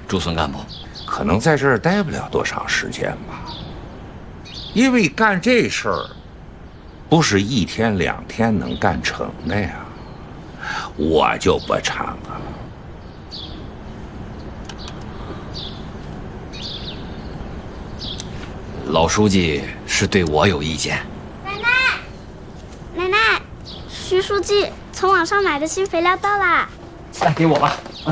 驻村干部， 可能在这儿待不了多长时间吧。因为干这事儿，不是1天2天能干成的呀。我就不掺和了。 老书记是对我有意见。 奶奶，徐书记从网上买的新肥料到啦。 来，给我吧。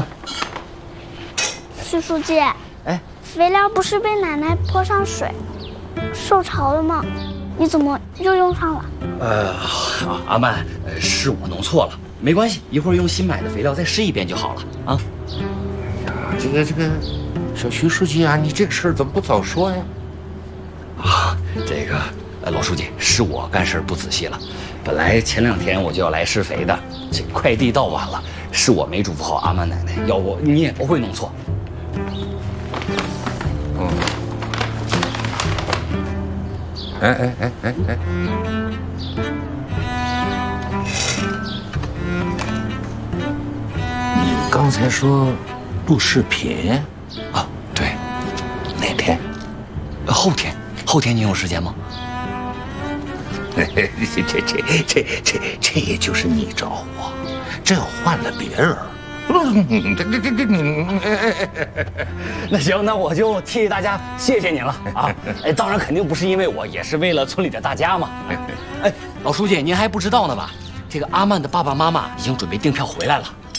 徐书记，肥料不是被奶奶泼上水，受潮了吗？你怎么又用上了？ 阿曼，是我弄错了，没关系，一会儿用新买的肥料再试一遍就好了啊。 哎呀，这个小徐书记啊，你这个事儿怎么不早说呀？ 这个老书记，是我干事不仔细了。本来前2天我就要来施肥的，这快递到晚了，是我没嘱咐好阿曼奶奶，要不你也不会弄错。 哎，你刚才说录视频啊？对， 哪天？ 后天你有时间吗？ 这也就是你找我，这要换了别人， 那行，那我就替大家谢谢您了啊！当然肯定不是因为我，也是为了村里的大家嘛。老书记，您还不知道呢吧？这个阿曼的爸爸妈妈已经准备订票回来了。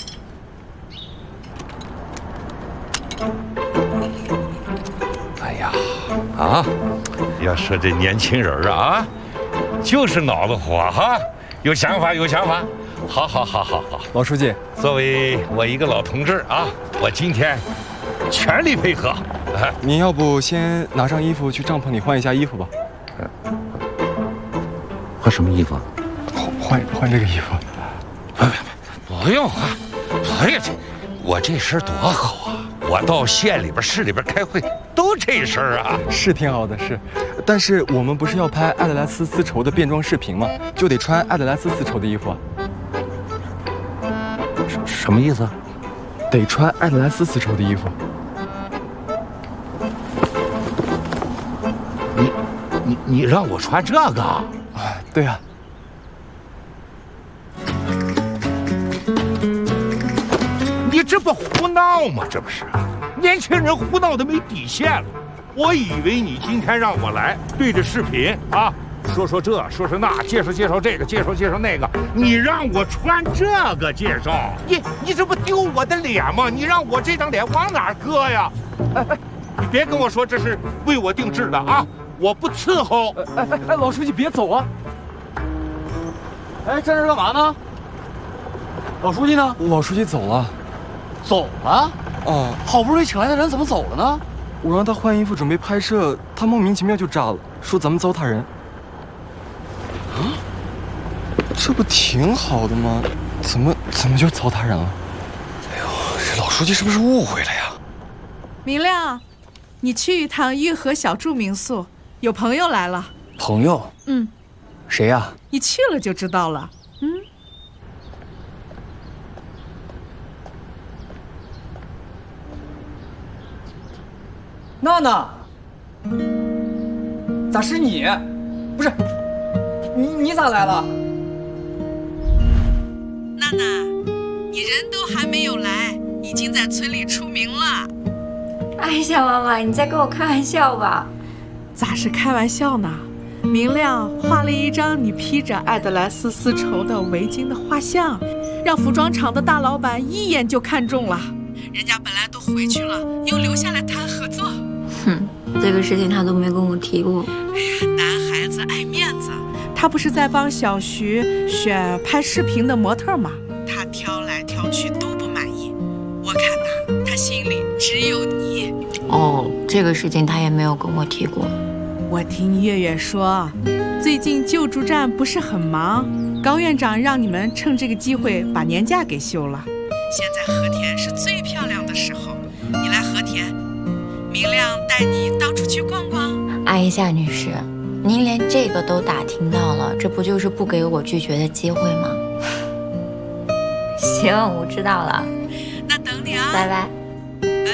哎呀，要说这年轻人啊，就是脑子活哈，有想法。好， 老书记， 作为我一个老同志啊，我今天全力配合。 您要不先拿上衣服去帐篷里换一下衣服吧？ 换什么衣服？ 换这个衣服。 不用换。哎呀，我这身多好啊！我到县里边、市里边开会都这身啊。 是挺好的，是。但是我们不是要拍艾德莱斯丝绸的变装视频吗？就得穿艾德莱斯丝绸的衣服啊。 什么意思？ 得穿艾德莱斯丝绸的衣服。 你让我穿这个？ 对呀。 你这不胡闹吗？这不是，年轻人胡闹的没底线了。我以为你今天让我来对着视频啊，说这说那，介绍这个，介绍那个，你让我穿这个介绍，你这不丢我的脸吗？你让我这张脸往哪儿搁呀？你别跟我说这是为我定制的啊！我不伺候。 老书记别走啊！ 站这干嘛呢？老书记呢？ 老书记走了。 走了？好不容易请来的人怎么走了呢？ 我让他换衣服准备拍摄，他莫名其妙就炸了，说咱们糟蹋人。这不挺好的吗？怎么就糟蹋人了？ 哎呦，这老书记是不是误会了呀？ 明亮，你去一趟玉河小筑民宿，有朋友来了。 朋友？谁呀？ 你去了就知道了。 娜娜，咋是你？不是，你咋来了？ 娜娜，你人都还没有来，已经在村里出名了。 哎，小妈妈，你在跟我开玩笑吧？ 咋是开玩笑呢？明亮画了一张你披着艾德莱斯丝绸的围巾的画像，让服装厂的大老板一眼就看中了。人家本来都回去了，又留下来谈合作。 这个事情他都没跟我提过。 哎呀，男孩子爱面子，他不是在帮小徐选拍视频的模特吗？他挑来挑去都不满意，我看呐，他心里只有你。 这个事情他也没有跟我提过。 我听月月说，最近救助站不是很忙，高院长让你们趁这个机会把年假给休了。现在和田是最漂亮的时候，你来和田，明亮带你到处去逛逛。 阿依夏女士，您连这个都打听到了，这不就是不给我拒绝的机会吗？行，我知道了。 那等你啊， 拜拜。